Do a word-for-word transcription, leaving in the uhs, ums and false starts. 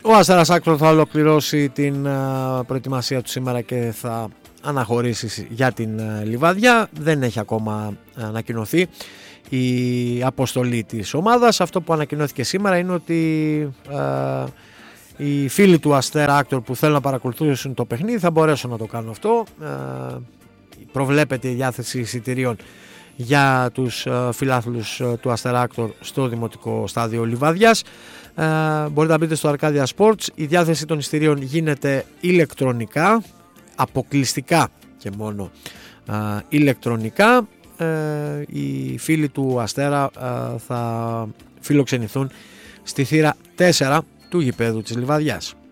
Ο Αστέρας Άκτορ θα ολοκληρώσει την προετοιμασία του σήμερα και θα αναχωρήσει για την Λιβαδιά. Δεν έχει ακόμα ανακοινωθεί η αποστολή της ομάδας. Αυτό που ανακοινώθηκε σήμερα είναι ότι ε, οι φίλοι του Αστέρα Άκτορ που θέλουν να παρακολουθήσουν το παιχνίδι θα μπορέσουν να το κάνουν αυτό. Ε, προβλέπεται η διάθεση εισιτηρίων για τους ε, φιλάθλους ε, του Αστέρα Άκτορ στο Δημοτικό Στάδιο Λιβαδιάς. Ε, μπορείτε να μπείτε στο Arcadia Sports. Η διάθεση των εισιτηρίων γίνεται ηλεκτρονικά, αποκλειστικά και μόνο ε, ηλεκτρονικά. Ε, οι φίλοι του Αστέρα ε, θα φιλοξενηθούν στη θύρα τέσσερα του γηπέδου της Λιβαδιάς.